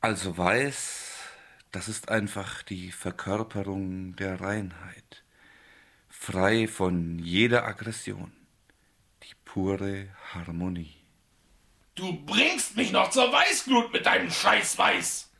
Also weiß, das ist einfach die Verkörperung der Reinheit, frei von jeder Aggression, die pure Harmonie. Du bringst mich noch zur Weißglut mit deinem Scheißweiß!